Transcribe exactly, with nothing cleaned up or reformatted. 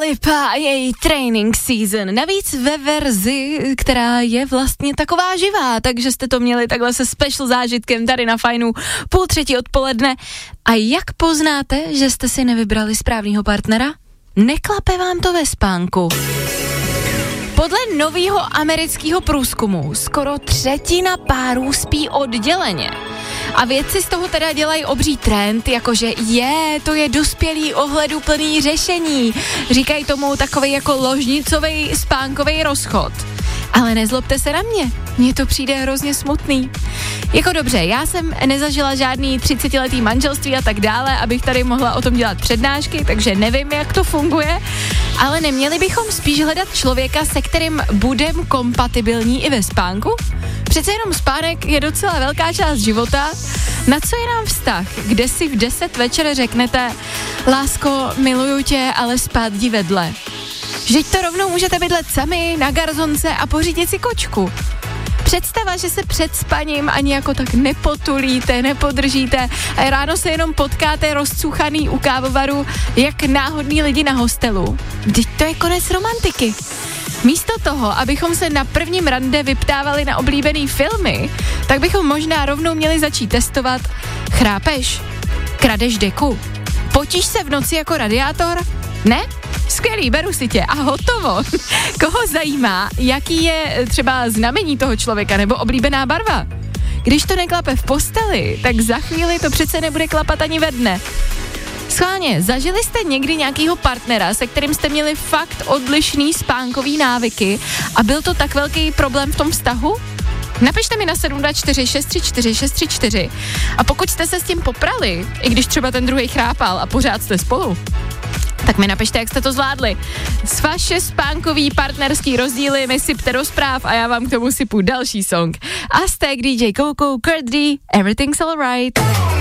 Lipa a její training season. Navíc ve verzi, která je vlastně taková živá, takže jste to měli takhle se special zážitkem tady na Fajnu půl třetí odpoledne. A jak poznáte, že jste si nevybrali správného partnera? Neklape vám to ve spánku. Podle nového amerického průzkumu skoro třetina párů spí odděleně. A vědci z toho teda dělají obří trend, jakože je, to je dospělý ohleduplný řešení. Říkají tomu takovej jako ložnicový spánkový rozchod. Ale nezlobte se na mě, mně to přijde hrozně smutný. Jako dobře, já jsem nezažila žádný třicetiletý manželství a tak dále, abych tady mohla o tom dělat přednášky, takže nevím, jak to funguje, ale neměli bychom spíš hledat člověka, se kterým budem kompatibilní i ve spánku? Přece jenom spánek je docela velká část života. Na co je nám vztah, kde si v deset večer řeknete, lásko, miluju tě, ale spát jdi vedle. Vždyť to rovnou můžete bydlet sami na garzonce a pořídit si kočku. Představa, že se před spaním ani jako tak nepotulíte, nepodržíte a ráno se jenom potkáte rozcuchaný u kávovaru jak náhodný lidi na hostelu. Vždyť to je konec romantiky. Místo toho, abychom se na prvním rande vyptávali na oblíbený filmy, tak bychom možná rovnou měli začít testovat. Chrápeš? Kradeš deku? Potíš se v noci jako radiátor? Ne? Skvělý, beru si tě a hotovo. Koho zajímá, jaký je třeba znamení toho člověka nebo oblíbená barva? Když to neklape v posteli, tak za chvíli to přece nebude klapat ani ve dne. Schválně, zažili jste někdy nějakýho partnera, se kterým jste měli fakt odlišný spánkový návyky a byl to tak velký problém v tom vztahu? Napište mi na sedm dva čtyři šest tři čtyři šest tři čtyři a pokud jste se s tím poprali, i když třeba ten druhý chrápal a pořád jste spolu, tak mi napište, jak jste to zvládli. S vaše spánkový partnerský rozdíly mi sypte do zpráv a já vám k tomu sypu další song. Aztek, D J Coco, Kurt D, Everything's Alright.